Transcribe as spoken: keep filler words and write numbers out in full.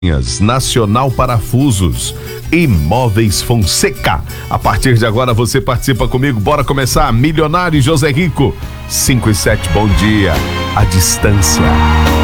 Nacional Parafusos, Imóveis Fonseca. A partir de agora você participa comigo. Bora começar. Milionário José Rico, cinco e sete, bom dia. A distância.